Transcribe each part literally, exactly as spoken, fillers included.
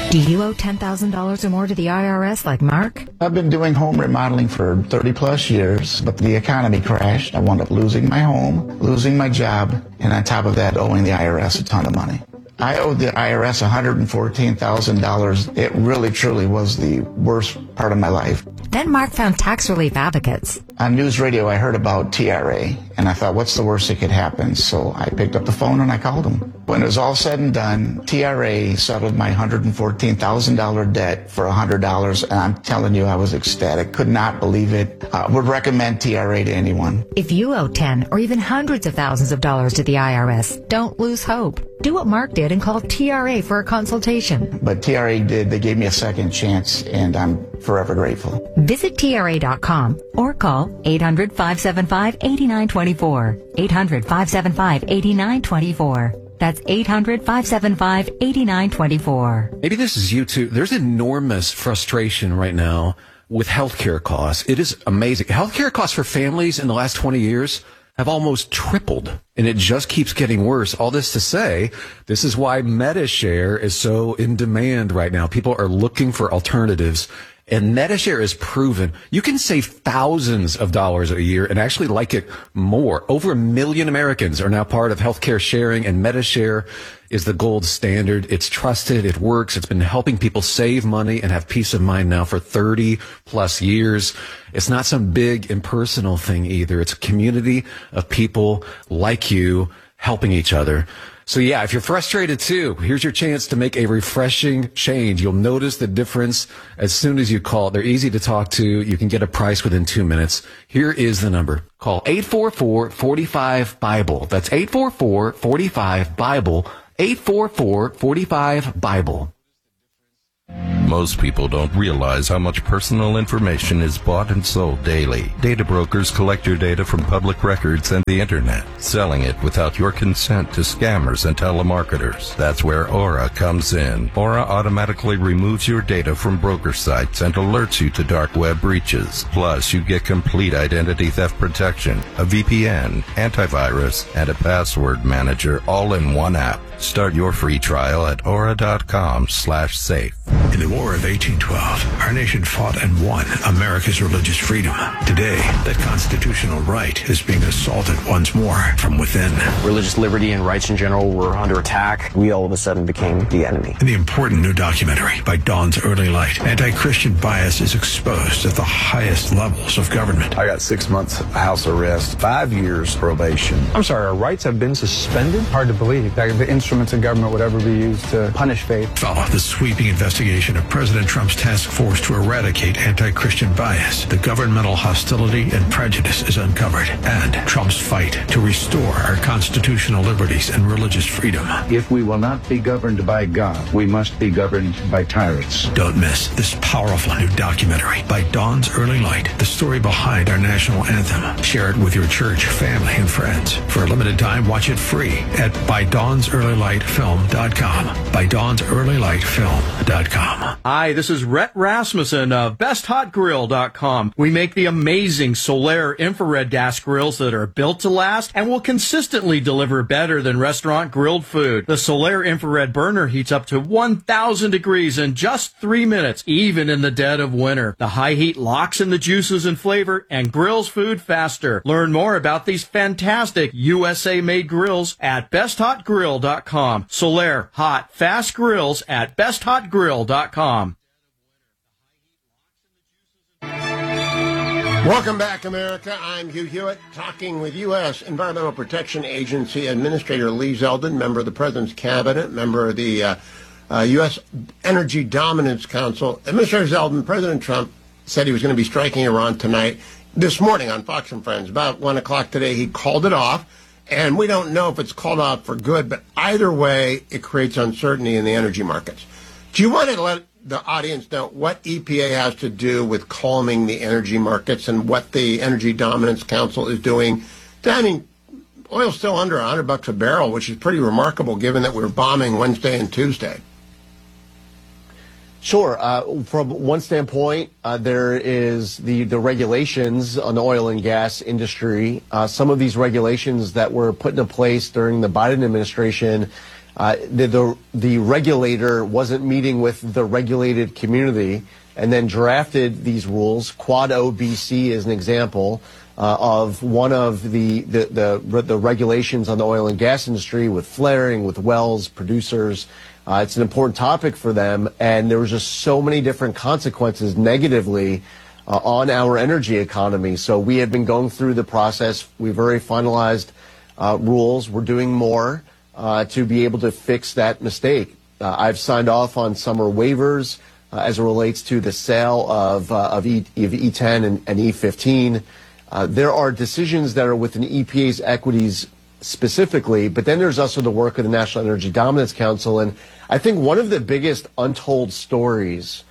Do you owe ten thousand dollars or more to the I R S like Mark? I've been doing home remodeling for thirty plus years, but the economy crashed. I wound up losing my home, losing my job, and on top of that, owing the I R S a ton of money. I owed the I R S one hundred fourteen thousand dollars. It really, truly was the worst part of my life. Then Mark found tax relief advocates. On news radio, I heard about T R A, and I thought, what's the worst that could happen? So I picked up the phone and I called them. When it was all said and done, T R A settled my one hundred fourteen thousand dollars debt for one hundred dollars, and I'm telling you, I was ecstatic. Could not believe it. Uh, would recommend T R A to anyone. If you owe ten or even hundreds of thousands of dollars to the I R S, don't lose hope. Do what Mark did and call T R A for a consultation. But T R A did. They gave me a second chance, and I'm forever grateful. Visit T R A dot com or call eight hundred, five seven five, eight nine two four. eight hundred, five seven five, eight nine two four. That's eight hundred, five seven five, eight nine two four. Maybe this is you too. There's enormous frustration right now with healthcare costs. It is amazing. Healthcare costs for families in the last twenty years have almost tripled, and it just keeps getting worse. All this to say, this is why MediShare is so in demand right now. People are looking for alternatives, and MediShare is proven you can save thousands of dollars a year and actually like it more. Over a million Americans are now part of healthcare sharing, and MediShare is the gold standard. It's trusted. It works. It's been helping people save money and have peace of mind now for thirty plus years. It's not some big impersonal thing either. It's a community of people like you helping each other. So yeah, if you're frustrated too, here's your chance to make a refreshing change. You'll notice the difference as soon as you call. They're easy to talk to. You can get a price within two minutes. Here is the number. Call eight four four, four five, BIBLE. That's eight four four, four five, BIBLE. eight four four, four five, BIBLE. Most people don't realize how much personal information is bought and sold daily. Data brokers collect your data from public records and the internet, selling it without your consent to scammers and telemarketers. That's where Aura comes in. Aura automatically removes your data from broker sites and alerts you to dark web breaches. Plus, you get complete identity theft protection, a V P N, antivirus, and a password manager all in one app. Start your free trial at aura.com slash safe. In the War of eighteen twelve, our nation fought and won America's religious freedom. Today, that constitutional right is being assaulted once more from within. Religious liberty and rights in general were under attack. We all of a sudden became the enemy. In the important new documentary, By Dawn's Early Light, anti-Christian bias is exposed at the highest levels of government. I got six months house arrest, five years probation. I'm sorry, our rights have been suspended? Hard to believe that the instruments of government would ever be used to punish faith. Follow the sweeping investigation of President Trump's task force to eradicate anti-Christian bias. The governmental hostility and prejudice is uncovered, and Trump's fight to restore our constitutional liberties and religious freedom. If we will not be governed by God, we must be governed by tyrants. Don't miss this powerful new documentary, By Dawn's Early Light, the story behind our national anthem. Share it with your church, family, and friends. For a limited time, watch it free at by dawns early light film dot com. by dawns early light film dot com. Hi, this is Rhett Rasmussen of best hot grill dot com. We make the amazing Solaire infrared gas grills that are built to last and will consistently deliver better than restaurant grilled food. The Solaire infrared burner heats up to one thousand degrees in just three minutes, even in the dead of winter. The high heat locks in the juices and flavor and grills food faster. Learn more about these fantastic U S A-made grills at best hot grill dot com. Solaire hot, fast grills at best hot grill dot com. Welcome back, America. I'm Hugh Hewitt, talking with U S. Environmental Protection Agency Administrator Lee Zeldin, member of the President's Cabinet, member of the uh, uh, U S. Energy Dominance Council. Administrator Zeldin, President Trump said he was going to be striking Iran tonight. This morning on Fox and Friends, about one o'clock today, he called it off. And we don't know if it's called off for good, but either way, it creates uncertainty in the energy markets. Do you want to let the audience know what E P A has to do with calming the energy markets and what the Energy Dominance Council is doing? I mean, oil's still under one hundred bucks a barrel, which is pretty remarkable given that we were bombing Wednesday and Tuesday. Sure. Uh, from one standpoint, uh, there is the, the regulations on the oil and gas industry. Uh, some of these regulations that were put into place during the Biden administration uh, the, the the regulator wasn't meeting with the regulated community and then drafted these rules. Quad O B C is an example uh, of one of the the, the the regulations on the oil and gas industry with flaring, with wells, producers. Uh, it's an important topic for them, and there was just so many different consequences negatively uh, on our energy economy. So we have been going through the process. We've already finalized uh, rules. We're doing more uh, to be able to fix that mistake. Uh, I've signed off on summer waivers uh, as it relates to the sale of uh, of, e, of E ten and, and E fifteen. Uh, there are decisions that are within E P A's equities specifically, but then there's also the work of the National Energy Dominance Council. And I think one of the biggest untold stories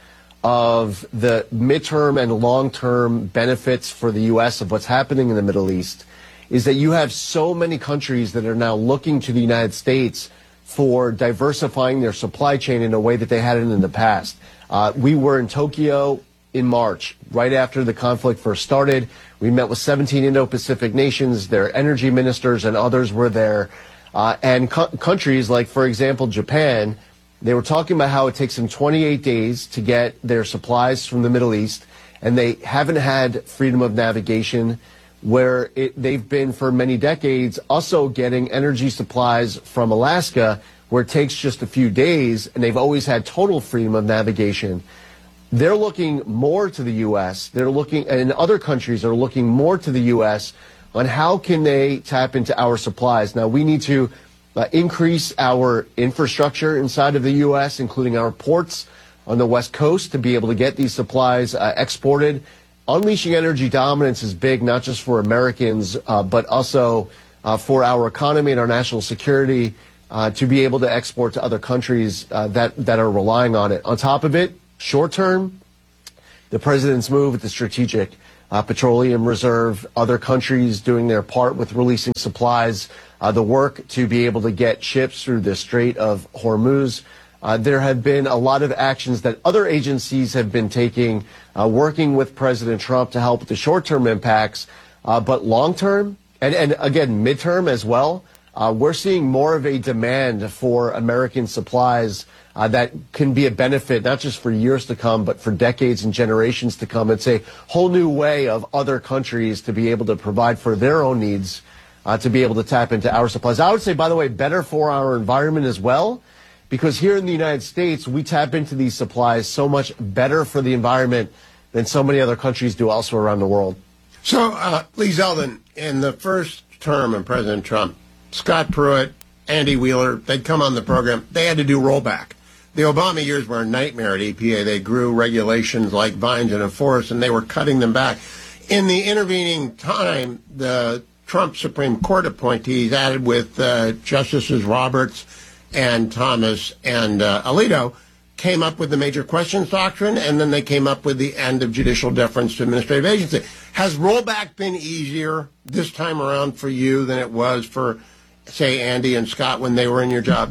of the midterm and long-term benefits for the U S of what's happening in the Middle East is that you have so many countries that are now looking to the United States for diversifying their supply chain in a way that they hadn't in the past. Uh, we were in Tokyo in March, right after the conflict first started. We met with seventeen Indo-Pacific nations, their energy ministers and others were there. Uh, and co- countries like, for example, Japan, they were talking about how it takes them twenty-eight days to get their supplies from the Middle East, and they haven't had freedom of navigation, where it, they've been for many decades also getting energy supplies from Alaska, where it takes just a few days, and they've always had total freedom of navigation. They're looking more to the U S. They're looking, and other countries are looking more to the U S on how can they tap into our supplies. Now, we need to uh, increase our infrastructure inside of the U S, including our ports on the West Coast, to be able to get these supplies uh, exported. Unleashing energy dominance is big, not just for Americans, uh, but also uh, for our economy and our national security, uh, to be able to export to other countries uh, that, that are relying on it. On top of it, short term, the president's move with the Strategic uh, Petroleum Reserve, other countries doing their part with releasing supplies, uh, the work to be able to get ships through the Strait of Hormuz. Uh, there have been a lot of actions that other agencies have been taking, uh, working with President Trump to help with the short-term impacts. Uh, but long-term, and, and again, midterm as well, uh, we're seeing more of a demand for American supplies Uh, that can be a benefit not just for years to come, but for decades and generations to come. It's a whole new way of other countries to be able to provide for their own needs, uh, to be able to tap into our supplies. I would say, by the way, better for our environment as well, because here in the United States, we tap into these supplies so much better for the environment than so many other countries do elsewhere around the world. So, uh, Lee Zeldin, in the first term of President Trump, Scott Pruitt, Andy Wheeler, they'd come on the program. They had to do rollback. The Obama years were a nightmare at E P A. They grew regulations like vines in a forest, and they were cutting them back. In the intervening time, the Trump Supreme Court appointees, added with uh, Justices Roberts and Thomas and uh, Alito, came up with the major questions doctrine, and then they came up with the end of judicial deference to administrative agency. Has rollback been easier this time around for you than it was for, say, Andy and Scott when they were in your job?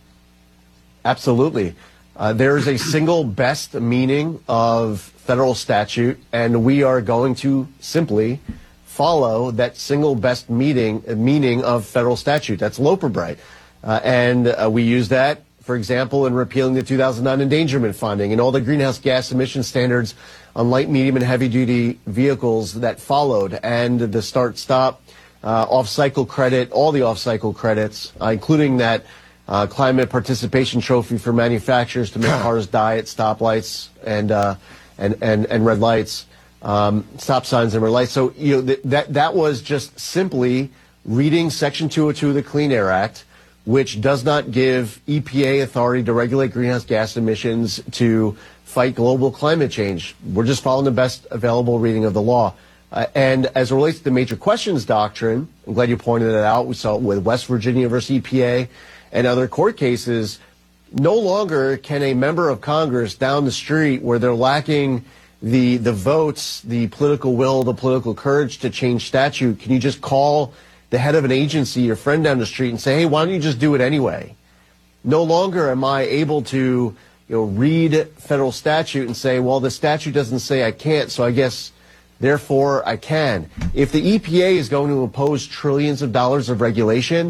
Absolutely. Uh, there is a single best meaning of federal statute, and we are going to simply follow that single best meaning, meaning of federal statute. That's Loper Bright. Uh, and uh, we use that, for example, in repealing the two thousand nine endangerment funding and all the greenhouse gas emission standards on light, medium, and heavy-duty vehicles that followed, and the start-stop uh, off-cycle credit, all the off-cycle credits, uh, including that Uh, climate participation trophy for manufacturers to make cars die at stoplights and uh, and, and and red lights, um, stop signs and red lights. So you know th- that that was just simply reading Section two oh two of the Clean Air Act, which does not give E P A authority to regulate greenhouse gas emissions to fight global climate change. We're just following the best available reading of the law. Uh, and as it relates to the major questions doctrine, I'm glad you pointed it out. We saw it with West Virginia versus E P A. And other court cases. No longer can a member of Congress down the street, where they're lacking the the votes, the political will, the political courage to change statute, can you just call the head of an agency, your friend down the street, and say, hey, why don't you just do it anyway? No longer am I able to you know, read federal statute and say, well, the statute doesn't say I can't, so I guess, therefore, I can. If the E P A is going to impose trillions of dollars of regulation,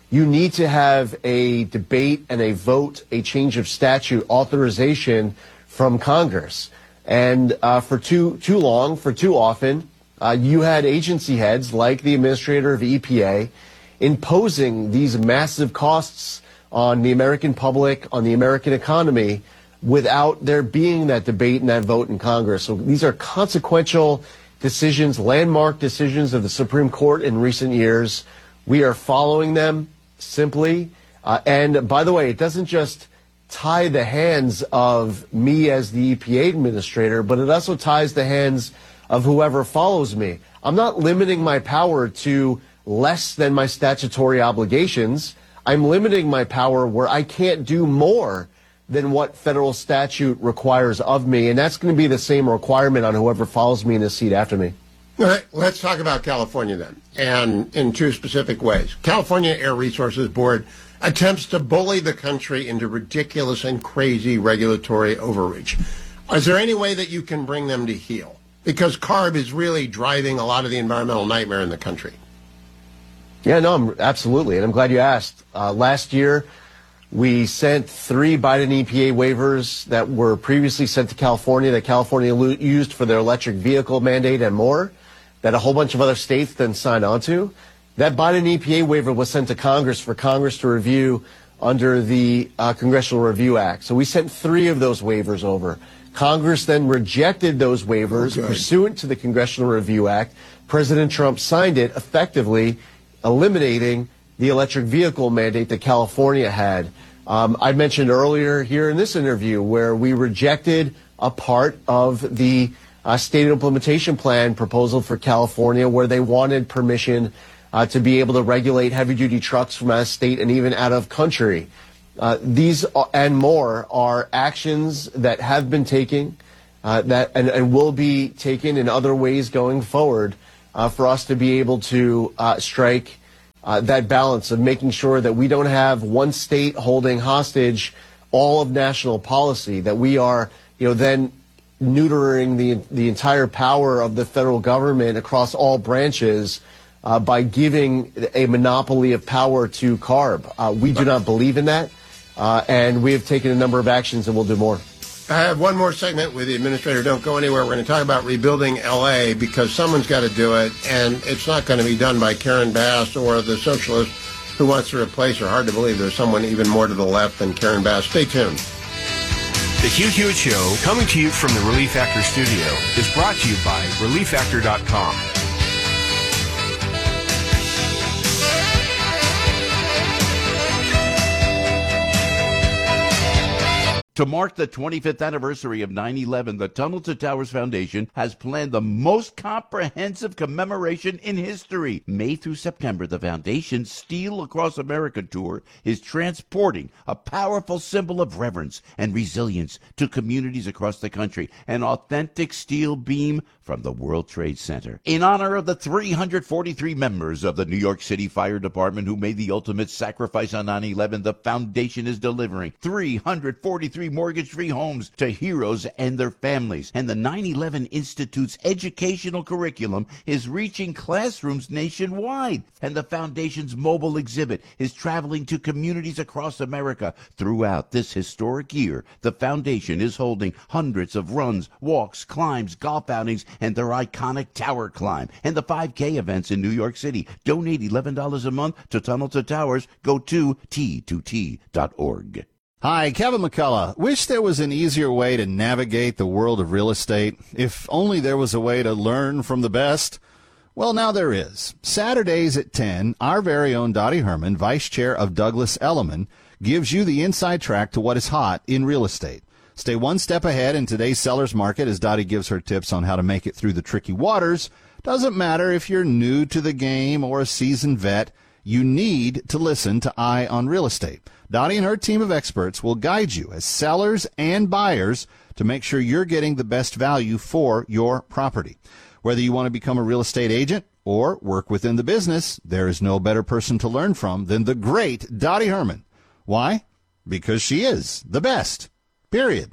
you need to have a debate and a vote, a change of statute authorization from Congress. And uh, for too too long, for too often, uh, you had agency heads like the administrator of E P A imposing these massive costs on the American public, on the American economy, without there being that debate and that vote in Congress. So these are consequential decisions, landmark decisions of the Supreme Court in recent years. We are following them simply. Uh, and by the way, it doesn't just tie the hands of me as the E P A administrator, but it also ties the hands of whoever follows me. I'm not limiting my power to less than my statutory obligations. I'm limiting my power where I can't do more than what federal statute requires of me, and that's going to be the same requirement on whoever follows me in this seat after me. All right, let's talk about California then, and in two specific ways. California Air Resources Board attempts to bully the country into ridiculous and crazy regulatory overreach. Is there any way that you can bring them to heel? Because CARB is really driving a lot of the environmental nightmare in the country. Yeah, no, I'm, absolutely, and I'm glad you asked. Uh, last year, we sent three Biden E P A waivers that were previously sent to California that California lo- used for their electric vehicle mandate and more, that a whole bunch of other states then signed onto. That Biden E P A waiver was sent to Congress for Congress to review under the uh, Congressional Review Act. So we sent three of those waivers over. Congress then rejected those waivers okay. pursuant to the Congressional Review Act. President Trump signed it, effectively eliminating the electric vehicle mandate that California had. Um, I mentioned earlier here in this interview where we rejected a part of the uh, state implementation plan proposal for California where they wanted permission uh, to be able to regulate heavy-duty trucks from out of state and even out of country. Uh, these are, and more are actions that have been taken uh, that and, and will be taken in other ways going forward uh, for us to be able to uh, strike Uh, that balance of making sure that we don't have one state holding hostage all of national policy, that we are, you know, then neutering the the entire power of the federal government across all branches uh, by giving a monopoly of power to CARB. Uh, we do not believe in that, uh, and we have taken a number of actions, and we'll do more. I have one more segment with the administrator. Don't go anywhere. We're going to talk about rebuilding L A because someone's got to do it, and it's not going to be done by Karen Bass or the socialist who wants to replace her. Hard to believe there's someone even more to the left than Karen Bass. Stay tuned. The Hugh Hewitt Show, coming to you from the Relief Factor studio, is brought to you by relief factor dot com. To mark the twenty-fifth anniversary of nine eleven, the Tunnel to Towers Foundation has planned the most comprehensive commemoration in history. May through September, the Foundation's Steel Across America tour is transporting a powerful symbol of reverence and resilience to communities across the country, an authentic steel beam from the World Trade Center. In honor of the three hundred forty-three members of the New York City Fire Department who made the ultimate sacrifice on nine eleven, the Foundation is delivering three hundred forty-three mortgage-free homes to heroes and their families. And the nine eleven Institute's educational curriculum is reaching classrooms nationwide. And the Foundation's mobile exhibit is traveling to communities across America. Throughout this historic year, the Foundation is holding hundreds of runs, walks, climbs, golf outings, and their iconic tower climb, and the five K events in New York City. Donate eleven dollars a month to Tunnel to Towers. Go to T two T dot org. Hi, Kevin McCullough. Wish there was an easier way to navigate the world of real estate. If only there was a way to learn from the best. Well, now there is. Saturdays at ten, our very own Dottie Herman, Vice Chair of Douglas Elliman, gives you the inside track to what is hot in real estate. Stay one step ahead in today's seller's market as Dottie gives her tips on how to make it through the tricky waters. Doesn't matter if you're new to the game or a seasoned vet, you need to listen to Eye on Real Estate. Dottie and her team of experts will guide you as sellers and buyers to make sure you're getting the best value for your property. Whether you want to become a real estate agent or work within the business, there is no better person to learn from than the great Dottie Herman. Why? Because she is the best. Period.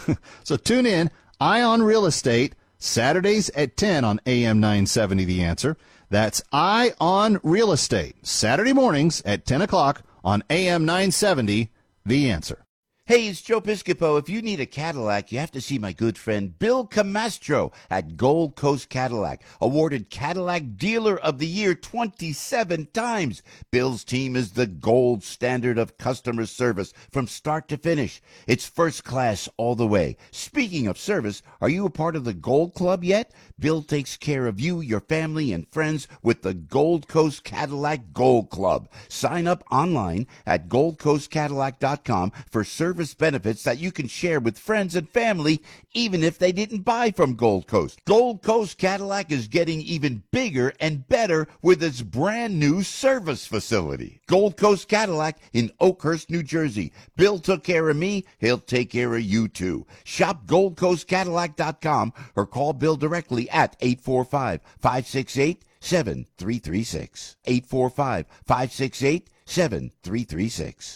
So tune in, Eye on Real Estate, Saturdays at ten on A M nine seventy The Answer. That's Eye on Real Estate, Saturday mornings at ten o'clock on A M nine seventy, The Answer. Hey, it's Joe Piscopo. If you need a Cadillac, you have to see my good friend Bill Camastro at Gold Coast Cadillac, awarded Cadillac Dealer of the Year twenty-seven times. Bill's team is the gold standard of customer service from start to finish. It's first class all the way. Speaking of service, are you a part of the Gold Club yet? Bill takes care of you, your family, and friends with the Gold Coast Cadillac Gold Club. Sign up online at gold coast cadillac dot com for service benefits that you can share with friends and family, even if they didn't buy from Gold Coast. Gold Coast Cadillac is getting even bigger and better with its brand new service facility. Gold Coast Cadillac in Oakhurst, New Jersey. Bill took care of me. He'll take care of you too. Shop gold coast cadillac dot com or call Bill directly at eight four five, five six eight, seven three three six. eight four five, five six eight, seven three three six.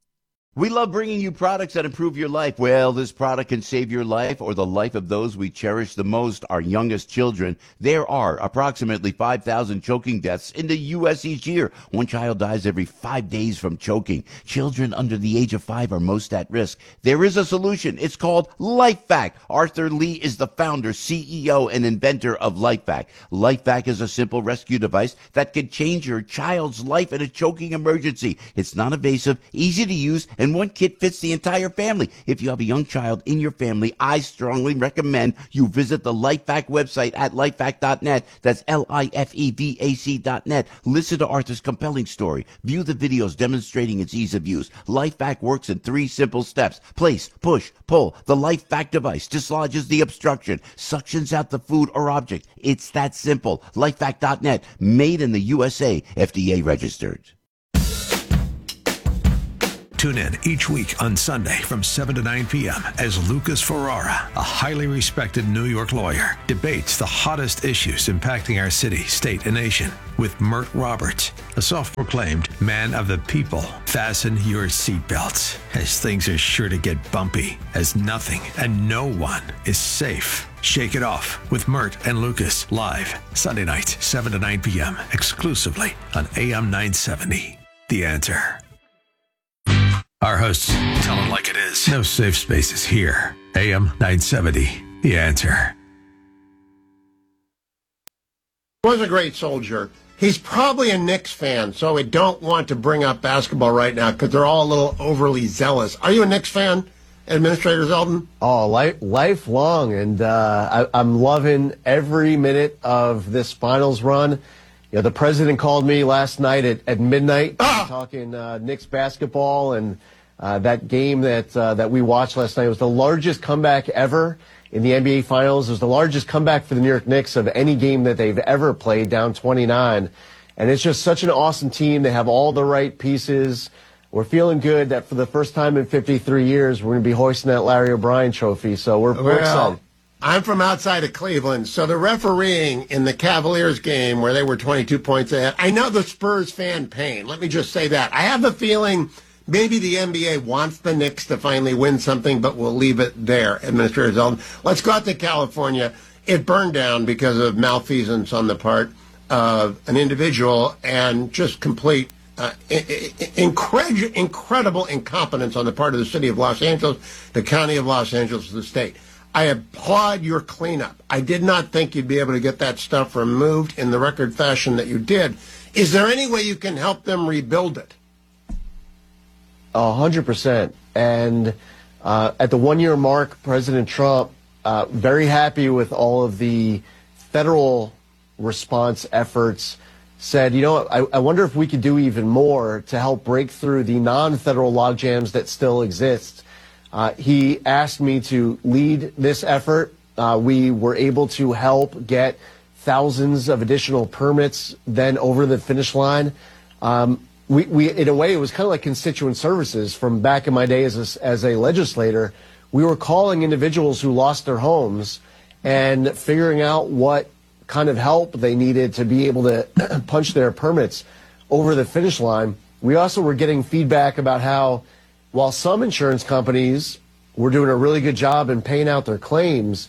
We love bringing you products that improve your life. Well, this product can save your life or the life of those we cherish the most, our youngest children. There are approximately five thousand choking deaths in the U S each year. One child dies every five days from choking. Children under the age of five are most at risk. There is a solution. It's called LifeVac. Arthur Lee is the founder, C E O, and inventor of LifeVac. LifeVac is a simple rescue device that can change your child's life in a choking emergency. It's non-invasive, easy to use, and one kit fits the entire family. If you have a young child in your family, I strongly recommend you visit the LifeVac website at lifevac dot net. That's L I F E V A C dot net. Listen to Arthur's compelling story. View the videos demonstrating its ease of use. LifeVac works in three simple steps. Place, push, pull. The LifeVac device dislodges the obstruction, suctions out the food or object. It's that simple. lifevac dot net. Made in the U S A. F D A registered. Tune in each week on Sunday from seven to nine p.m. as Lucas Ferrara, a highly respected New York lawyer, debates the hottest issues impacting our city, state, and nation with Mert Roberts, a self-proclaimed man of the people. Fasten your seatbelts, as things are sure to get bumpy, as nothing and no one is safe. Shake It Off with Mert and Lucas, live Sunday nights, seven to nine p.m., exclusively on A M nine seventy. The Answer. Our hosts tell it like it is. No safe spaces here. A M nine seventy, The Answer. He was a great soldier. He's probably a Knicks fan, so I don't want to bring up basketball right now because they're all a little overly zealous. Are you a Knicks fan, Administrator Zeldin? Oh, life, lifelong, and uh, I, I'm loving every minute of this finals run. You know, the president called me last night at, at midnight ah! talking uh, Knicks basketball, and uh, that game that uh, that we watched last night was the largest comeback ever in the N B A Finals. It was the largest comeback for the New York Knicks of any game that they've ever played, down twenty-nine. And it's just such an awesome team. They have all the right pieces. We're feeling good that for the first time in fifty-three years, we're going to be hoisting that Larry O'Brien trophy. So we're, well, we're excited. I'm from outside of Cleveland, so the refereeing in the Cavaliers game where they were twenty-two points ahead, I know the Spurs fan pain. Let me just say that. I have a feeling maybe the N B A wants the Knicks to finally win something, but we'll leave it there, Administrator Zeldin. Let's go out to California. It burned down because of malfeasance on the part of an individual and just complete uh, incred- incredible incompetence on the part of the city of Los Angeles, the county of Los Angeles, the state. I applaud your cleanup. I did not think you'd be able to get that stuff removed in the record fashion that you did. Is there any way you can help them rebuild it? A hundred percent. And uh, at the one-year mark, President Trump, uh, very happy with all of the federal response efforts, said, you know, I, I wonder if we could do even more to help break through the non-federal logjams that still exist. Uh, he asked me to lead this effort. Uh, we were able to help get thousands of additional permits then over the finish line. Um, we, we, in a way, it was kind of like constituent services from back in my day as a, as a legislator. We were calling individuals who lost their homes and figuring out what kind of help they needed to be able to punch their permits over the finish line. We also were getting feedback about how, while some insurance companies were doing a really good job in paying out their claims,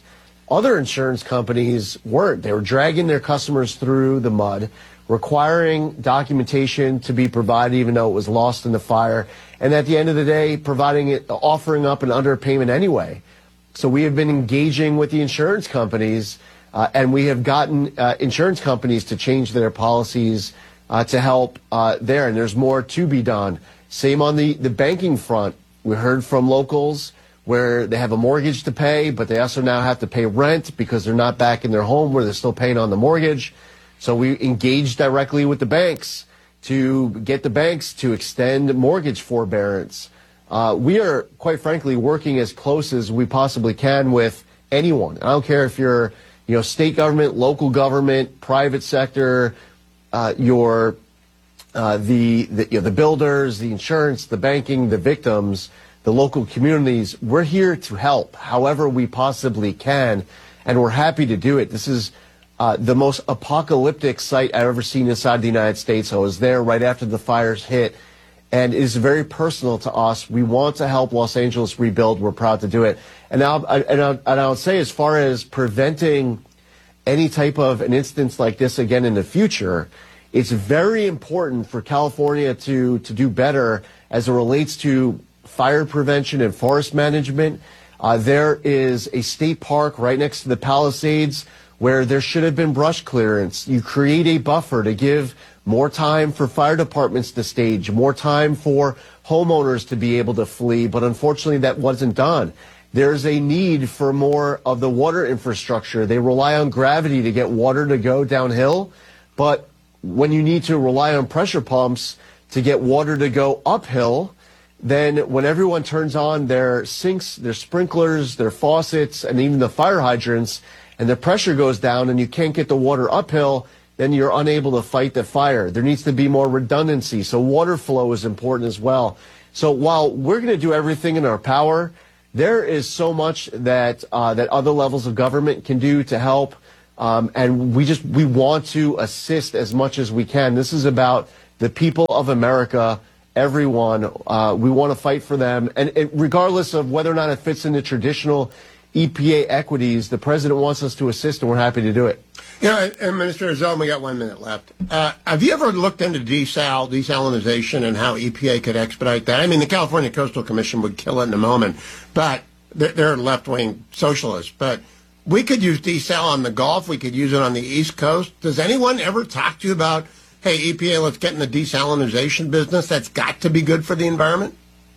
Other insurance companies weren't. They were dragging their customers through the mud, requiring documentation to be provided even though it was lost in the fire, and at the end of the day, providing it, offering up an underpayment anyway. So we have been engaging with the insurance companies, uh, and we have gotten uh, insurance companies to change their policies uh, to help uh, there, and there's more to be done. Same on the, the banking front. We heard from locals where they have a mortgage to pay, but they also now have to pay rent because they're not back in their home where they're still paying on the mortgage. So we engaged directly with the banks to get the banks to extend mortgage forbearance. Uh, we are, quite frankly, working as close as we possibly can with anyone. I don't care if you're, you know, state government, local government, private sector, uh, your, uh, the, the, you know, the builders, the insurance, the banking, the victims, the local communities. We're here to help however we possibly can, and we're happy to do it. This is uh, the most apocalyptic sight I've ever seen inside the United States. I was there right after the fires hit, and it is very personal to us. We want to help Los Angeles rebuild. We're proud to do it. And now, and I'll, and I'll say, as far as preventing any type of an instance like this again in the future, it's very important for California to, to do better as it relates to fire prevention and forest management. Uh, there is a state park right next to the Palisades where there should have been brush clearance. You create a buffer to give more time for fire departments to stage, more time for homeowners to be able to flee, but unfortunately that wasn't done. There's a need for more of the water infrastructure. They rely on gravity to get water to go downhill, but when you need to rely on pressure pumps to get water to go uphill, then when everyone turns on their sinks, their sprinklers, their faucets, and even the fire hydrants, and the pressure goes down and you can't get the water uphill, then you're unable to fight the fire. There needs to be more redundancy, so water flow is important as well. So while we're going to do everything in our power, there is so much that uh, that other levels of government can do to help, um, and we just we want to assist as much as we can. This is about the people of America. Everyone, uh, we want to fight for them. And it, regardless of whether or not it fits into traditional E P A equities, the president wants us to assist, and we're happy to do it. You know, and Minister Zeldin, we got one minute left. Uh, have you ever looked into desal, desalinization, and how E P A could expedite that? I mean, the California Coastal Commission would kill it in a moment, but they're, they're left-wing socialists. But we could use desal on the Gulf. We could use it on the East Coast. Does anyone ever talk to you about, hey, E P A, let's get in the desalinization business? That's got to be good for the environment?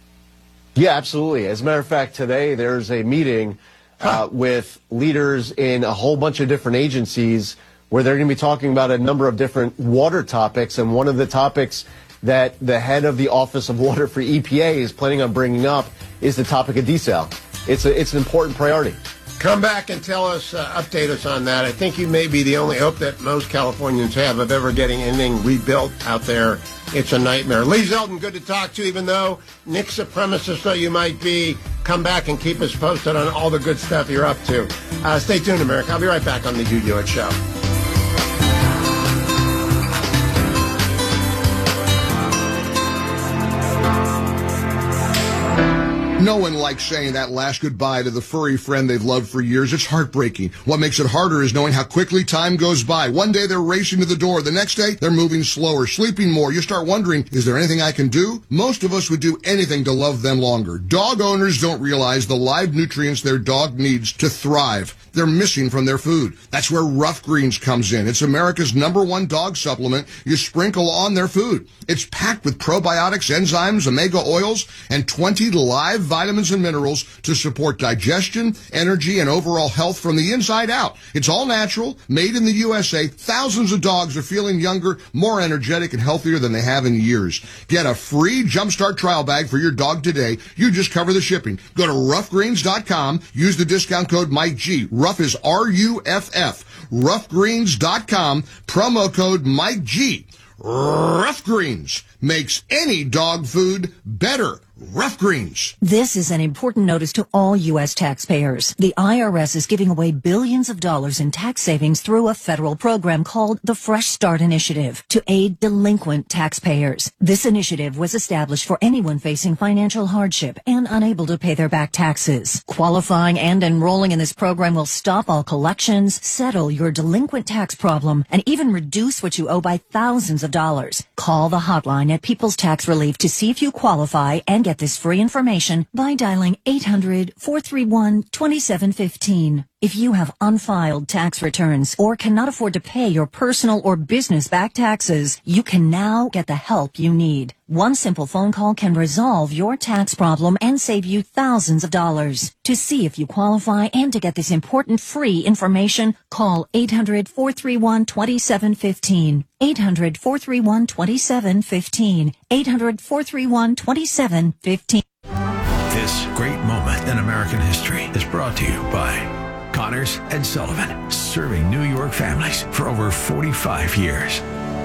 Yeah, absolutely. As a matter of fact, today there's a meeting uh, with leaders in a whole bunch of different agencies where they're going to be talking about a number of different water topics. And one of the topics that the head of the Office of Water for E P A is planning on bringing up is the topic of desal. It's, a, it's an important priority. Come back and tell us, uh, update us on that. I think you may be the only hope that most Californians have of ever getting anything rebuilt out there. It's a nightmare. Lee Zeldin, good to talk to you, even though Nick supremacist though you might be. Come back and keep us posted on all the good stuff you're up to. Uh, stay tuned, America. I'll be right back on the Hugh Hewitt Show. No one likes saying that last goodbye to the furry friend they've loved for years. It's heartbreaking. What makes it harder is knowing how quickly time goes by. One day they're racing to the door. The next day they're moving slower, sleeping more. You start wondering, is there anything I can do? Most of us would do anything to love them longer. Dog owners don't realize the live nutrients their dog needs to thrive. They're missing from their food. That's where Rough Greens comes in. It's America's number one dog supplement you sprinkle on their food. It's packed with probiotics, enzymes, omega oils, and twenty live vitamins and minerals to support digestion, energy, and overall health from the inside out. It's all natural, made in the U S A. Thousands of dogs are feeling younger, more energetic, and healthier than they have in years. Get a free Jumpstart trial bag for your dog today. You just cover the shipping. Go to rough greens dot com. Use the discount code Mike G. Rough is R U F F. rough greens dot com. Promo code Mike G. Rough Greens makes any dog food better. rough greens. This is an important notice to all U S taxpayers. The I R S is giving away billions of dollars in tax savings through a federal program called the Fresh Start Initiative to aid delinquent taxpayers. This initiative was established for anyone facing financial hardship and unable to pay their back taxes. Qualifying and enrolling in this program will stop all collections, settle your delinquent tax problem, and even reduce what you owe by thousands of dollars. Call the hotline at People's Tax Relief to see if you qualify and get this free information by dialing eight hundred, four three one, two seven one five. If you have unfiled tax returns or cannot afford to pay your personal or business back taxes, you can now get the help you need. One simple phone call can resolve your tax problem and save you thousands of dollars. To see if you qualify and to get this important free information, call eight hundred, four three one, two seven one five. eight hundred, four three one, two seven one five. eight hundred, four three one, two seven one five. This great moment in American history is brought to you by Connors and Sullivan, serving New York families for over forty-five years.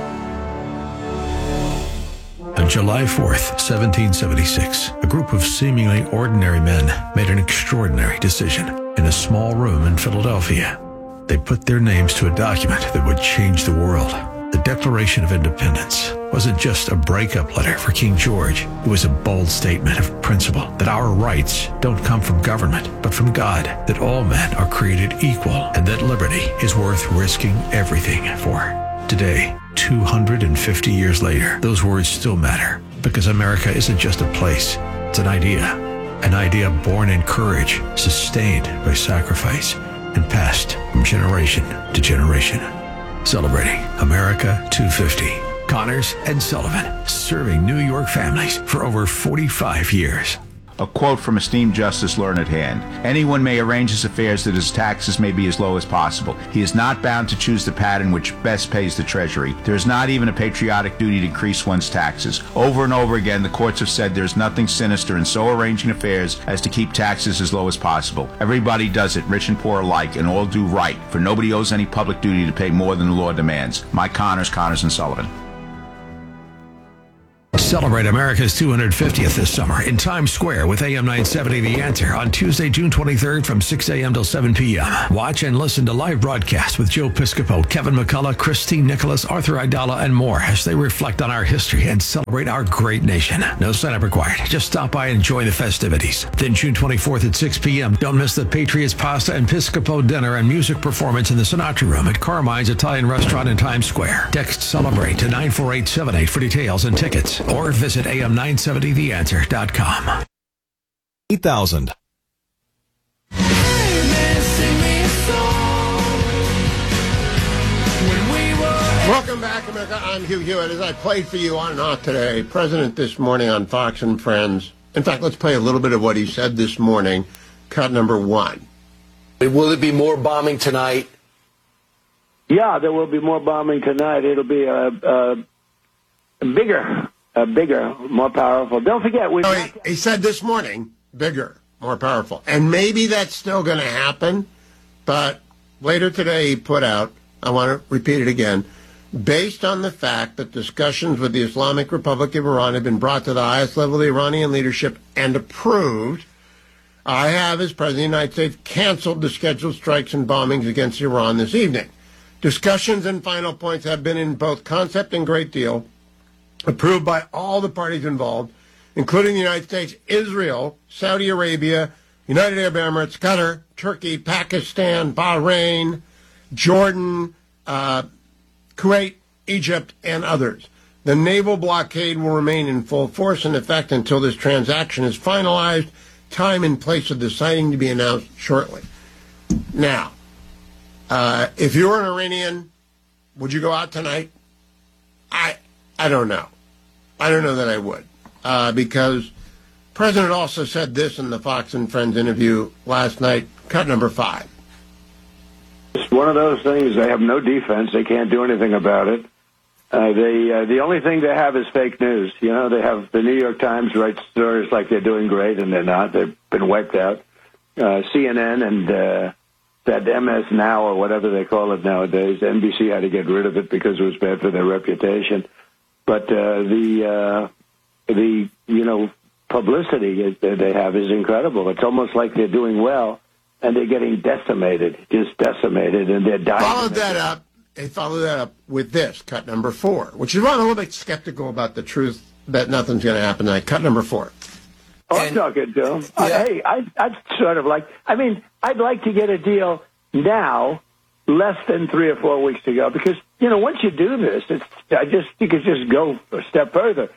On July fourth, seventeen seventy-six, a group of seemingly ordinary men made an extraordinary decision in a small room in Philadelphia. They put their names to a document that would change the world. The Declaration of Independence wasn't just a breakup letter for King George. It was a bold statement of principle that our rights don't come from government, but from God, that all men are created equal, and that liberty is worth risking everything for. Today, two hundred fifty years later, those words still matter, because America isn't just a place, it's an idea. An idea born in courage, sustained by sacrifice, and passed from generation to generation. Celebrating America two fifty. Connors and Sullivan, serving New York families for over forty-five years. A quote from esteemed Justice Learned Hand. Anyone may arrange his affairs that his taxes may be as low as possible. He is not bound to choose the pattern which best pays the Treasury. There is not even a patriotic duty to increase one's taxes. Over and over again, the courts have said there is nothing sinister in so arranging affairs as to keep taxes as low as possible. Everybody does it, rich and poor alike, and all do right, for nobody owes any public duty to pay more than the law demands. Mike Connors, Connors and Sullivan. Celebrate America's two hundred fiftieth this summer in Times Square with A M nine seventy The Answer on Tuesday, June twenty-third from six a.m. till seven p.m. Watch and listen to live broadcasts with Joe Piscopo, Kevin McCullough, Christine Nicholas, Arthur Aidala, and more as they reflect on our history and celebrate our great nation. No sign-up required. Just stop by and enjoy the festivities. Then June twenty-fourth at six p.m. Don't miss the Patriots Pasta and Piscopo dinner and music performance in the Sinatra Room at Carmine's Italian Restaurant in Times Square. Text CELEBRATE to nine four eight seven eight for details and tickets. Or visit A M nine seventy the answer dot com. eight thousand. Welcome back, America. I'm Hugh Hewitt. As I played for you on and off today, President this morning on Fox and Friends. In fact, let's play a little bit of what he said this morning. Cut number one. Will it be more bombing tonight? Yeah, there will be more bombing tonight. It'll be a, a, a bigger, a bigger, more powerful. Don't forget, we. No, he, he said this morning, bigger, more powerful, and maybe that's still going to happen. But later today, he put out. I want to repeat it again. Based on the fact that discussions with the Islamic Republic of Iran have been brought to the highest level of the Iranian leadership and approved, I have, as President of the United States, canceled the scheduled strikes and bombings against Iran this evening. Discussions and final points have been in both concept and great deal, approved by all the parties involved, including the United States, Israel, Saudi Arabia, United Arab Emirates, Qatar, Turkey, Pakistan, Bahrain, Jordan, uh, Kuwait, Egypt, and others. The naval blockade will remain in full force and effect until this transaction is finalized, time and place of the sighting to be announced shortly. Now, uh, if you were an Iranian, would you go out tonight? I I don't know. I don't know that I would, uh, because the President also said this in the Fox and Friends interview last night, cut number five. It's one of those things. They have no defense. They can't do anything about it. Uh, they uh, the only thing they have is fake news. You know, they have the New York Times write stories like they're doing great, and they're not. They've been wiped out. Uh, C N N and uh, that M S Now or whatever they call it nowadays. N B C had to get rid of it because it was bad for their reputation. But uh, the uh, the you know publicity that they have is incredible. It's almost like they're doing well, and they're getting decimated, just decimated, and they're dying. Followed that up. They follow that up with this, cut number four, which is why I'm a little bit skeptical about the truth that nothing's going to happen tonight. Cut number four. Oh, I'm talking to him. Uh, hey, I, I'd sort of like, I mean, I'd like to get a deal now, less than three or four weeks ago, because, you know, once you do this, it's, I just, you could just go a step further.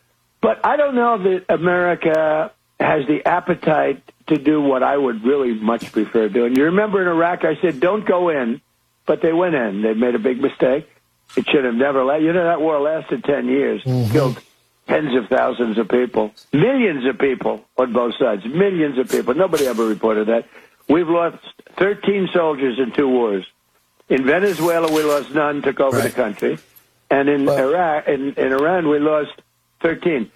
But I don't know that America has the appetite to do what I would really much prefer doing. You remember in Iraq, I said, don't go in, but they went in. They made a big mistake. It should have never lasted. You know, that war lasted ten years, mm-hmm. killed tens of thousands of people, millions of people on both sides, millions of people. Nobody ever reported that. We've lost thirteen soldiers in two wars. In Venezuela, we lost none, took over right. the country. And in well, Iraq, in, in Iran, we lost thirteen.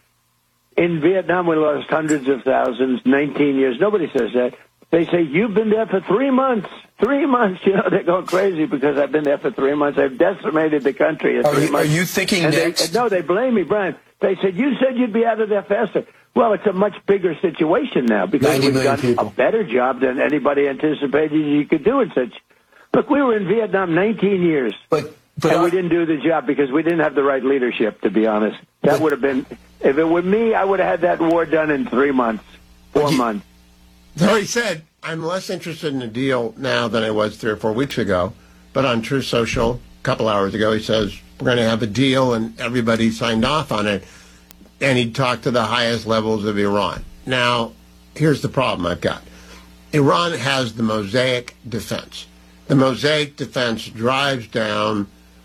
In Vietnam, we lost hundreds of thousands, nineteen years. Nobody says that. They say, you've been there for three months. Three months. You know, they're going crazy because I've been there for three months. I've decimated the country in are three you, months. Are you thinking and next? They, no, they blame me, Brian. They said, you said you'd be out of there faster. Well, it's a much bigger situation now because we've done people. a better job than anybody anticipated you could do in such. Look, we were in Vietnam nineteen years, but, but and I, we didn't do the job because we didn't have the right leadership, to be honest. That but, would have been, if it were me, I would have had that war done in three months, four he, months. So he said, I'm less interested in the deal now than I was three or four weeks ago. But on Truth Social, a couple hours ago, he says, we're going to have a deal, and everybody signed off on it. And he talked to the highest levels of Iran. Now, here's the problem I've got. Iran has the Mosaic defense. The Mosaic defense drives down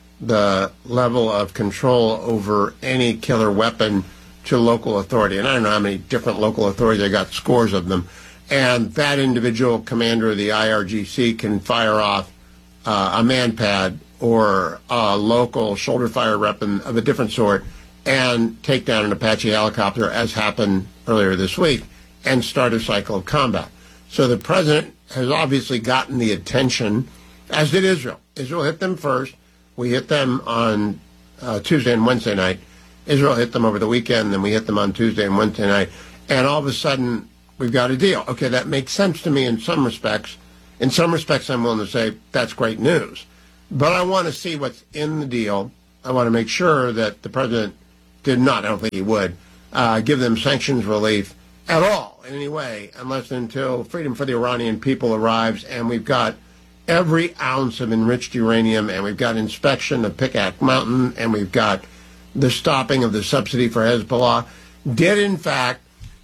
the level of control over any killer weapon to local authority. And I don't know how many different local authorities. I got scores of them. And that individual commander of the I R G C can fire off uh, a manpad or a local shoulder fire weapon of a different sort and take down an Apache helicopter, as happened earlier this week, and start a cycle of combat. So the president has obviously gotten the attention, as did Israel. Israel hit them first. We hit them on uh, Tuesday and Wednesday night. Israel hit them over the weekend, then we hit them on Tuesday and Wednesday night. And all of a sudden, we've got a deal. Okay, that makes sense to me in some respects. In some respects, I'm willing to say that's great news. But I want to see what's in the deal. I want to make sure that the president did not, I don't think he would, uh, give them sanctions relief at all in any way, unless and until freedom for the Iranian people arrives and we've got every ounce of enriched uranium and we've got inspection of Pickaxe Mountain and we've got the stopping of the subsidy for Hezbollah. Did, in fact,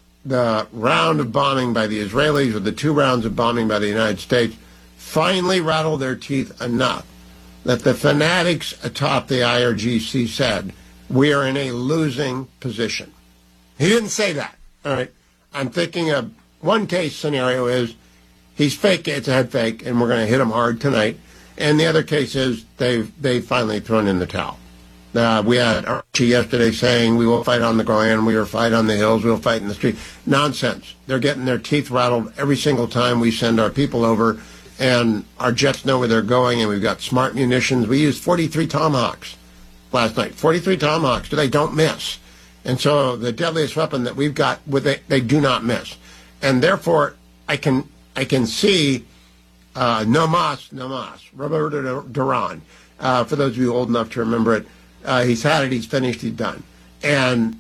the round of bombing by the Israelis or the two rounds of bombing by the United States finally rattle their teeth enough that the fanatics atop the I R G C said, we are in a losing position? He didn't say that. All right. I'm thinking of one case scenario is he's fake, it's a head fake, and we're going to hit him hard tonight. And the other case is they've, they've finally thrown in the towel. Uh, we had Archie yesterday saying we will fight on the ground, we will fight on the hills, we will fight in the street. Nonsense. They're getting their teeth rattled every single time we send our people over, and our jets know where they're going, and we've got smart munitions. We used forty-three Tomahawks last night. forty-three Tomahawks. They don't miss. And so the deadliest weapon that we've got, with it, they do not miss. And therefore, I can I can see uh, no mas, no mas, Roberto Duran. Uh, for those of you old enough to remember it, uh, he's had it, he's finished, he's done. And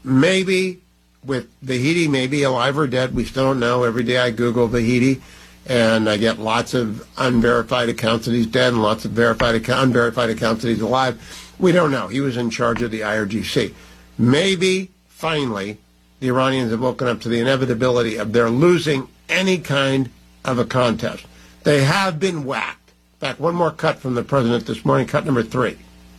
maybe with Vahidi, maybe alive or dead, we still don't know. Every day I Google Vahidi, and I get lots of unverified accounts that he's dead and lots of verified account, unverified accounts that he's alive. We don't know. He was in charge of the I R G C. Maybe, finally, the Iranians have woken up to the inevitability of their losing any kind of a contest. They have been whacked. In fact, one more cut from the president this morning, cut number three.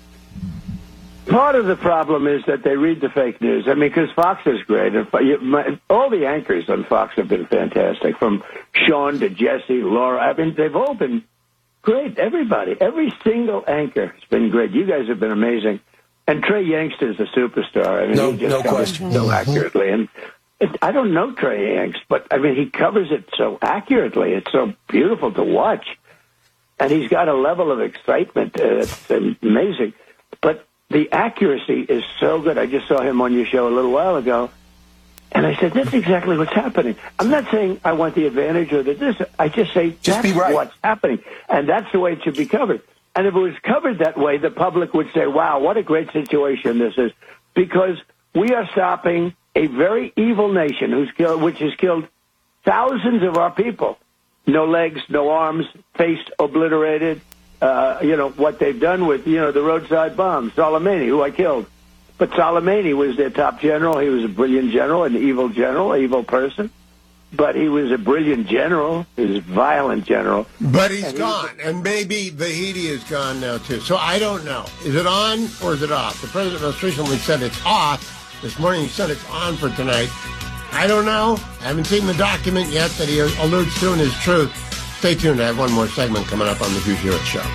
Part of the problem is that they read the fake news. I mean, because Fox is great. And my, all the anchors on Fox have been fantastic, from Sean to Jesse, Laura. I mean, they've all been great. Everybody, every single anchor has been great. You guys have been amazing. And Trey Yangster's a superstar. I mean, no, he just no covers question. so accurately. And it, I don't know Trey Yanks, but I mean, he covers it so accurately. It's so beautiful to watch. And he's got a level of excitement. Uh, it's amazing. But the accuracy is so good. I just saw him on your show a little while ago. And I said, that's exactly what's happening. I'm not saying I want the advantage or the this. I just say Just that's be right. what's happening. And that's the way it should be covered. And if it was covered that way, the public would say, wow, what a great situation this is. Because we are stopping a very evil nation who's killed, which has killed thousands of our people. No legs, no arms, face obliterated. Uh, you know, what they've done with, you know, the roadside bombs. Soleimani, who I killed. But Soleimani was their top general. He was a brilliant general, an evil general, an evil person. But he was a brilliant general. He was a violent general. But he's and gone. He's, and maybe Vahidi is gone now, too. So I don't know. Is it on or is it off? The president most recently said it's off. This morning he said it's on for tonight. I don't know. I haven't seen the document yet that he alludes to in his truth. Stay tuned. I have one more segment coming up on the Hugh Hewitt Show.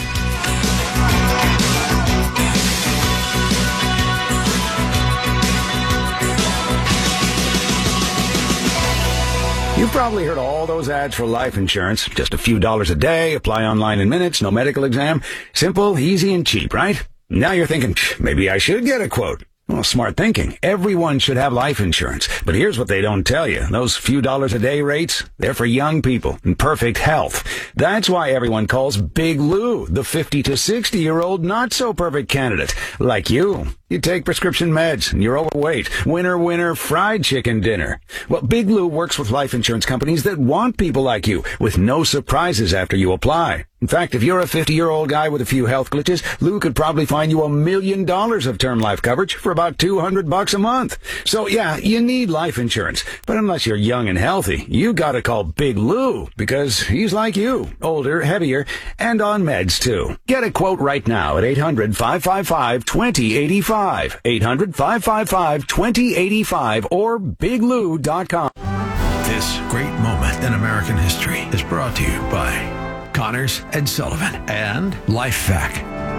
You've probably heard all those ads for life insurance. Just a few dollars a day, apply online in minutes, no medical exam. Simple, easy, and cheap, right? Now you're thinking, maybe I should get a quote. Well, smart thinking. Everyone should have life insurance. But here's what they don't tell you. Those few dollars a day rates, they're for young people in perfect health. That's why everyone calls Big Lou the fifty to sixty year old not so perfect candidate. Like you. You take prescription meds and you're overweight. Winner, winner, fried chicken dinner. Well, Big Lou works with life insurance companies that want people like you with no surprises after you apply. In fact, if you're a fifty-year-old guy with a few health glitches, Lou could probably find you a million dollars of term life coverage for about two hundred bucks a month. So yeah, you need life insurance. But unless you're young and healthy, you gotta call Big Lou because he's like you, older, heavier, and on meds too. Get a quote right now at eight hundred, five five five, two zero eight five. eight hundred, five five five, two zero eight five or big lou dot com. This great moment in American history is brought to you by Connors and Sullivan and LifeVac.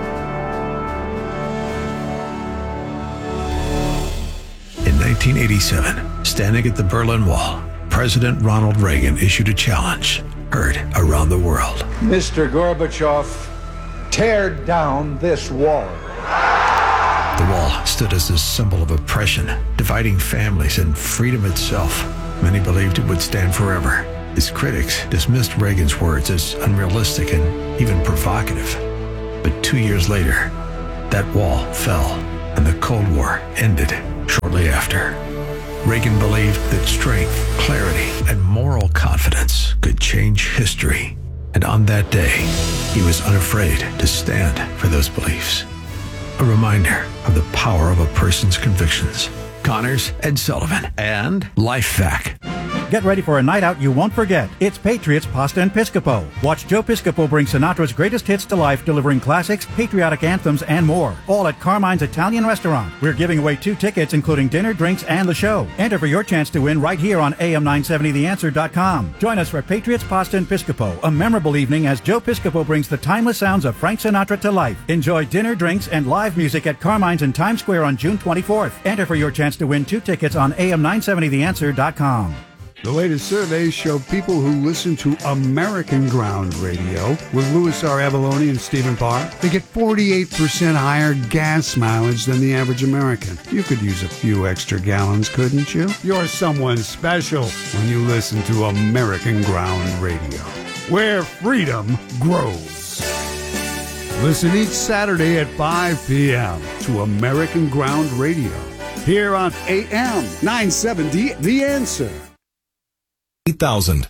In nineteen eighty-seven, standing at the Berlin Wall, President Ronald Reagan issued a challenge heard around the world. Mister Gorbachev, tear down this wall. The wall stood as a symbol of oppression, dividing families and freedom itself. Many believed it would stand forever. His critics dismissed Reagan's words as unrealistic and even provocative. But two years later, that wall fell and the Cold War ended shortly after. Reagan believed that strength, clarity, and moral confidence could change history. And on that day, he was unafraid to stand for those beliefs. A reminder of the power of a person's convictions. Connors and Sullivan and LifeVac. Get ready for a night out you won't forget. It's Patriots Pasta and Piscopo. Watch Joe Piscopo bring Sinatra's greatest hits to life, delivering classics, patriotic anthems, and more. All at Carmine's Italian Restaurant. We're giving away two tickets, including dinner, drinks, and the show. Enter for your chance to win right here on A M nine seventy the answer dot com. Join us for Patriots Pasta and Piscopo, a memorable evening as Joe Piscopo brings the timeless sounds of Frank Sinatra to life. Enjoy dinner, drinks, and live music at Carmine's in Times Square on June twenty-fourth. Enter for your chance to win two tickets on A M nine seventy the answer dot com. The latest surveys show people who listen to American Ground Radio with Louis R. Avalone and Stephen Parr, they get forty-eight percent higher gas mileage than the average American. You could use a few extra gallons, couldn't you? You're someone special when you listen to American Ground Radio, where freedom grows. Listen each Saturday at five p.m. to American Ground Radio, here on A M nine seventy The Answer. eight thousand.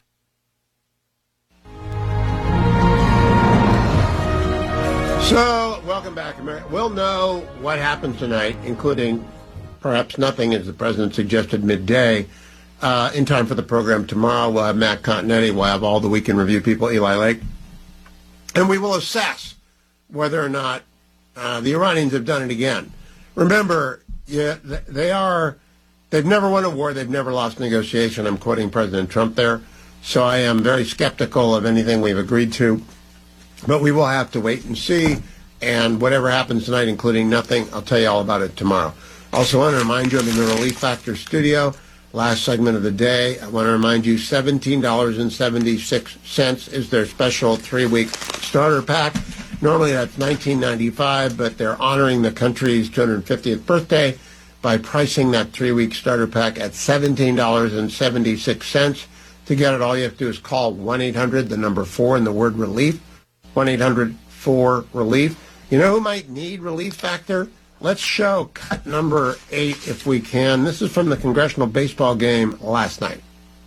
So, welcome back, America. We'll know what happens tonight, including perhaps nothing, as the president suggested, midday, uh, in time for the program tomorrow. We'll have Matt Continetti. We'll have all the weekend review people, Eli Lake. And we will assess whether or not uh, the Iranians have done it again. Remember, yeah, they are... They've never won a war. They've never lost a negotiation. I'm quoting President Trump there. So I am very skeptical of anything we've agreed to. But we will have to wait and see. And whatever happens tonight, including nothing, I'll tell you all about it tomorrow. Also want to remind you I'm in the Relief Factor studio. Last segment of the day. I want to remind you seventeen dollars and seventy-six cents is their special three-week starter pack. Normally that's nineteen ninety-five dollars, but they're honoring the country's two hundred fiftieth birthday by pricing that three-week starter pack at seventeen dollars and seventy-six cents. To get it, all you have to do is call one eight hundred, the number four, and the word relief, one eight hundred four relief. You know who might need Relief Factor? Let's show cut number eight if we can. This is from the congressional baseball game last night.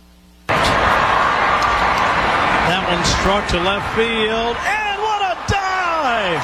That one struck to left field, and what a dive!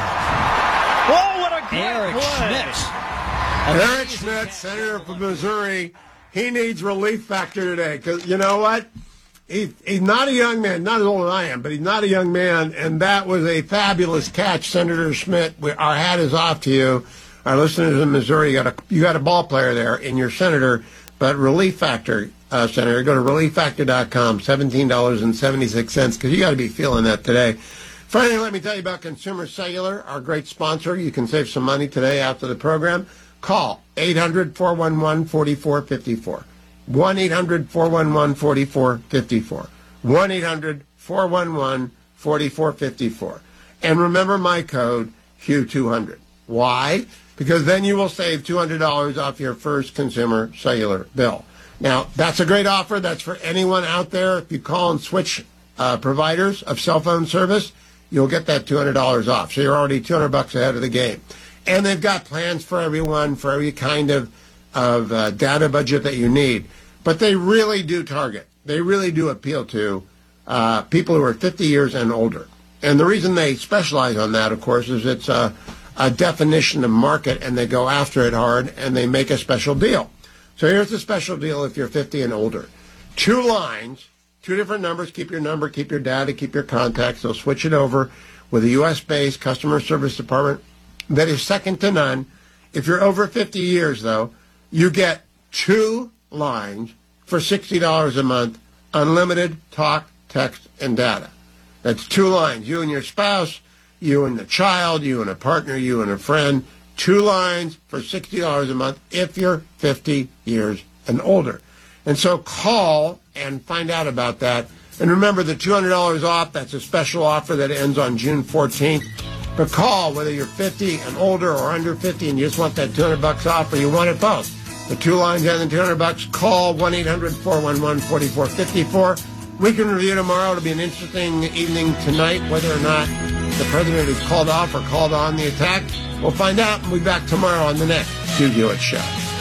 Oh, what a great Eric play! Schmidt. Eric Schmidt, senator from Missouri, he needs Relief Factor today. Because you know what? He, he's not a young man, not as old as I am, but he's not a young man, and that was a fabulous catch, Senator Schmidt. We, our hat is off to you. Our listeners in Missouri, you got a, you got a ball player there in your senator, but Relief Factor, uh, Senator, go to relief factor dot com, seventeen dollars and seventy-six cents, because you got to be feeling that today. Finally, let me tell you about Consumer Cellular, our great sponsor. You can save some money today after the program. Call eight hundred, four one one, four four five four. one eight hundred, four one one, four four five four. one eight hundred, four one one, four four five four. And remember my code, Q two hundred. Why? Because then you will save two hundred dollars off your first Consumer Cellular bill. Now, that's a great offer. That's for anyone out there. If you call and switch uh, providers of cell phone service, you'll get that two hundred dollars off. So you're already two hundred bucks ahead of the game. And they've got plans for everyone, for every kind of of uh, data budget that you need. But they really do target, they really do appeal to uh, people who are fifty years and older. And the reason they specialize on that, of course, is it's a, a definition of market, and they go after it hard, and they make a special deal. So here's the special deal if you're fifty and older. Two lines, two different numbers, keep your number, keep your data, keep your contacts. They'll switch it over with a U S-based customer service department that is second to none. If you're over fifty years, though, you get two lines for sixty dollars a month, unlimited talk, text, and data. That's two lines. You and your spouse, you and the child, you and a partner, you and a friend. Two lines for sixty dollars a month if you're fifty years and older. And so call and find out about that. And remember, the two hundred dollars off, that's a special offer that ends on June fourteenth. But call whether you're fifty and older or under fifty and you just want that two hundred bucks off, or you want it both. The two lines and the two hundred bucks. Call one eight hundred, four one one, four four five four. We can review tomorrow. It'll be an interesting evening tonight, whether or not the president is called off or called on the attack. We'll find out, and we'll be back tomorrow on the next Hugh Hewitt Show.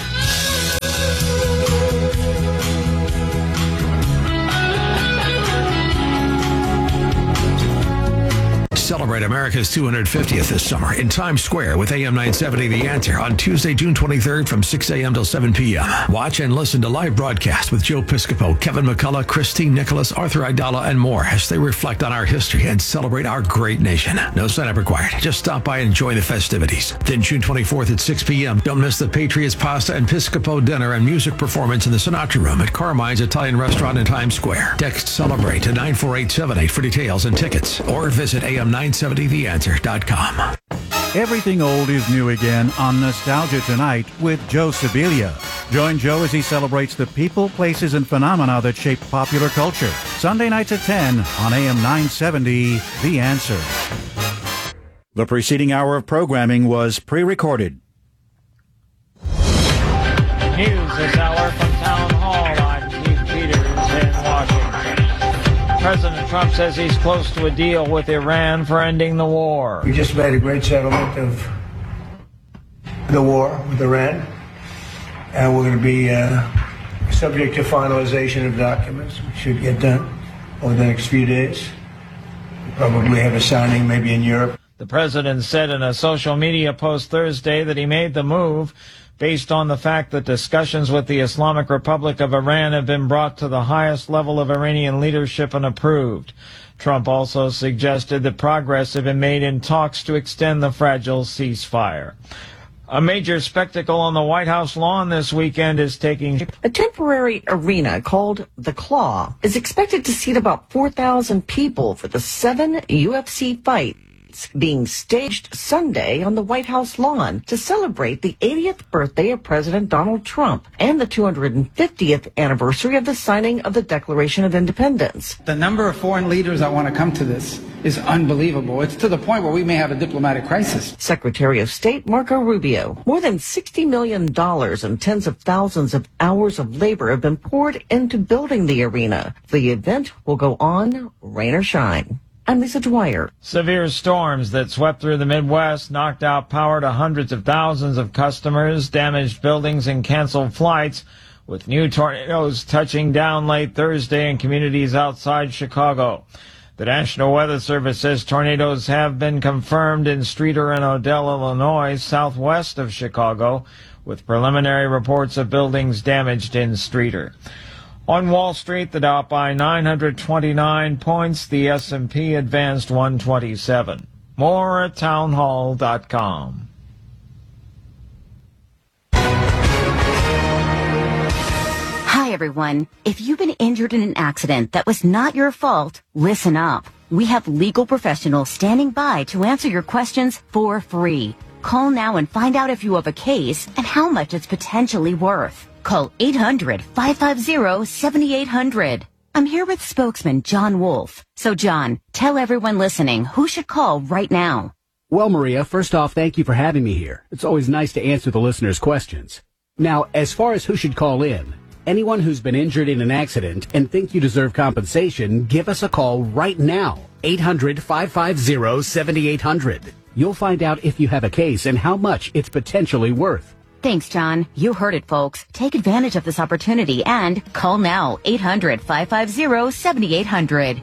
Celebrate America's two hundred fiftieth this summer in Times Square with A M nine seventy The Answer on Tuesday, June twenty-third from six a.m. till seven p.m. Watch and listen to live broadcasts with Joe Piscopo, Kevin McCullough, Christine Nicholas, Arthur Aidala, and more as they reflect on our history and celebrate our great nation. No sign-up required. Just stop by and enjoy the festivities. Then June twenty-fourth at six p.m. Don't miss the Patriots Pasta and Piscopo dinner and music performance in the Sinatra Room at Carmine's Italian Restaurant in Times Square. Text CELEBRATE to nine four eight seven eight for details and tickets, or visit A M nine seventy the answer dot com. Everything old is new again on Nostalgia Tonight with Joe Sibilia. Join Joe as he celebrates the people, places, and phenomena that shaped popular culture. Sunday nights at ten on A M nine seventy, The Answer. The preceding hour of programming was pre-recorded. News this hour from Town Hall. I'm Steve Peters in Washington. President Trump says he's close to a deal with Iran for ending the war. We just made a great settlement of the war with Iran, and we're going to be uh, subject to finalization of documents, which should get done over the next few days. We'll probably have a signing maybe in Europe. The president said in a social media post Thursday that he made the move based on the fact that discussions with the Islamic Republic of Iran have been brought to the highest level of Iranian leadership and approved. Trump also suggested that progress had been made in talks to extend the fragile ceasefire. A major spectacle on the White House lawn this weekend is taking shape. A temporary arena called The Claw is expected to seat about four thousand people for the seven U F C fight lights being staged Sunday on the White House lawn to celebrate the eightieth birthday of President Donald Trump and the two hundred fiftieth anniversary of the signing of the Declaration of Independence. The number of foreign leaders that want to come to this is unbelievable. It's to the point where we may have a diplomatic crisis. Secretary of State Marco Rubio. More than sixty million dollars and tens of thousands of hours of labor have been poured into building the arena. The event will go on, rain or shine. I'm Lisa Dwyer. Severe storms that swept through the Midwest knocked out power to hundreds of thousands of customers, damaged buildings, and canceled flights, with new tornadoes touching down late Thursday in communities outside Chicago. The National Weather Service says tornadoes have been confirmed in Streator and Odell, Illinois, southwest of Chicago, with preliminary reports of buildings damaged in Streator. On Wall Street, the Dow up by nine hundred twenty-nine points. The S and P advanced one twenty-seven. More at townhall dot com. Hi, everyone. If you've been injured in an accident that was not your fault, listen up. We have legal professionals standing by to answer your questions for free. Call now and find out if you have a case and how much it's potentially worth. Call eight hundred, five five zero, seven eight zero zero. I'm here with spokesman John Wolf. So, John, tell everyone listening who should call right now. Well, Maria, first off, thank you for having me here. It's always nice to answer the listeners' questions. Now, as far as who should call in, anyone who's been injured in an accident and think you deserve compensation, give us a call right now. eight hundred, five five zero, seven eight zero zero. You'll find out if you have a case and how much it's potentially worth. Thanks, John. You heard it, folks. Take advantage of this opportunity and call now. eight hundred, five five zero, seven eight zero zero.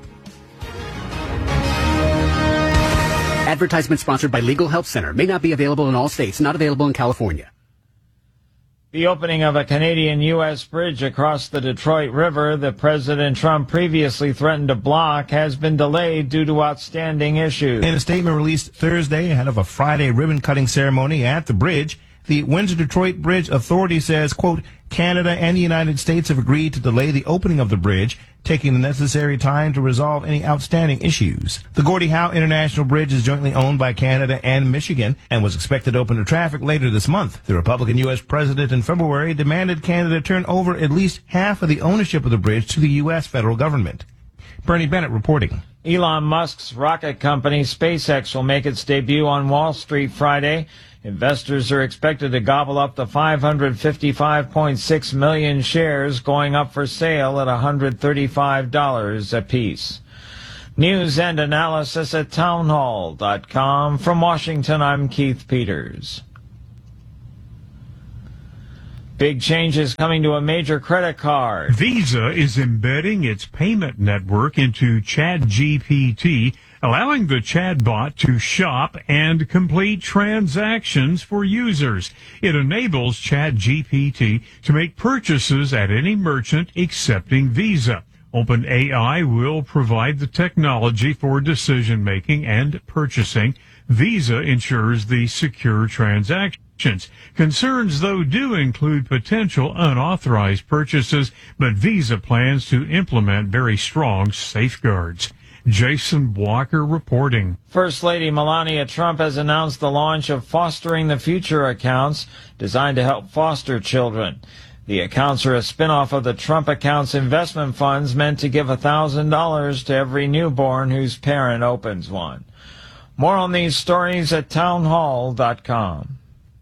Advertisement sponsored by Legal Help Center. May not be available in all states. Not available in California. The opening of a Canadian U S bridge across the Detroit River that President Trump previously threatened to block has been delayed due to outstanding issues. In a statement released Thursday ahead of a Friday ribbon-cutting ceremony at the bridge, the Windsor-Detroit Bridge Authority says, quote, Canada and the United States have agreed to delay the opening of the bridge, taking the necessary time to resolve any outstanding issues. The Gordie Howe International Bridge is jointly owned by Canada and Michigan and was expected to open to traffic later this month. The Republican U S president in February demanded Canada turn over at least half of the ownership of the bridge to the U S federal government. Bernie Bennett reporting. Elon Musk's rocket company SpaceX will make its debut on Wall Street Friday. Investors are expected to gobble up the five hundred fifty-five point six million shares going up for sale at one hundred thirty-five dollars apiece. News and analysis at townhall dot com. From Washington, I'm Keith Peters. Big changes coming to a major credit card. Visa is embedding its payment network into ChatGPT, allowing the chatbot to shop and complete transactions for users. It enables ChatGPT to make purchases at any merchant accepting Visa. OpenAI will provide the technology for decision-making and purchasing. Visa ensures the secure transactions. Concerns, though, do include potential unauthorized purchases, but Visa plans to implement very strong safeguards. Jason Walker reporting. First Lady Melania Trump has announced the launch of Fostering the Future accounts designed to help foster children. The accounts are a spinoff of the Trump Accounts investment funds meant to give one thousand dollars to every newborn whose parent opens one. More on these stories at townhall dot com.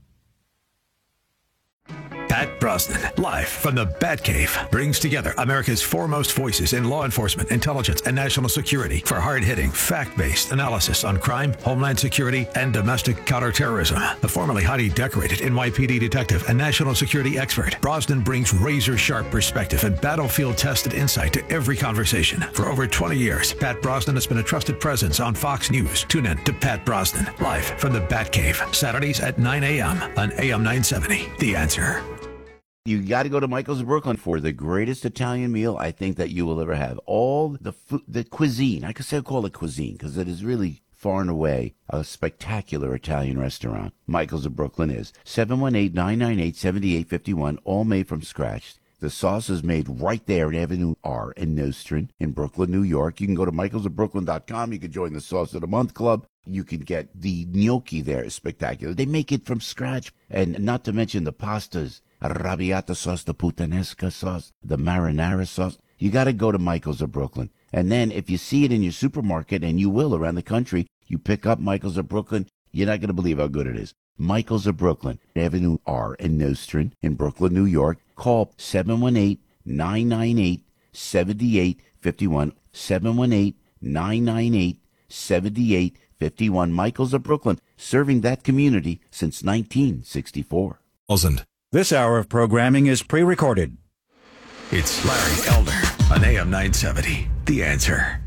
Pat Brosnan, live from the Batcave, brings together America's foremost voices in law enforcement, intelligence, and national security for hard-hitting, fact-based analysis on crime, homeland security, and domestic counterterrorism. The formerly highly decorated N Y P D detective and national security expert, Brosnan brings razor-sharp perspective and battlefield-tested insight to every conversation. For over twenty years, Pat Brosnan has been a trusted presence on Fox News. Tune in to Pat Brosnan, live from the Batcave, Saturdays at nine a.m. on A M nine seventy. The Answer. You got to go to Michael's Brooklyn for the greatest Italian meal I think that you will ever have. All the food, the cuisine, I could say call it cuisine because it is really far and away a spectacular Italian restaurant. Michael's of Brooklyn is seven one eight, nine nine eight, seven eight five one, all made from scratch. The sauce is made right there in Avenue R in Nostrand in Brooklyn, New York. You can go to michaels of brooklyn dot com. You can join the Sauce of the Month Club. You can get the gnocchi there. It's spectacular. They make it from scratch. And not to mention the pastas, arrabbiata sauce, the puttanesca sauce, the marinara sauce. You got to go to Michael's of Brooklyn. And then if you see it in your supermarket, and you will around the country, you pick up Michael's of Brooklyn, you're not going to believe how good it is. Michael's of Brooklyn, Avenue R in Nostrand in Brooklyn, New York. Call seven one eight, nine nine eight, seven eight five one, seven one eight, nine nine eight, seven eight five one. Michael's of Brooklyn, serving that community since nineteen sixty-four. This hour of programming is pre-recorded. It's Larry Elder on A M nine seventy. The Answer.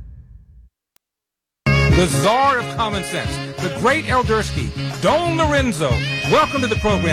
The czar of common sense, the great Eldersky, Don Lorenzo. Welcome to the program.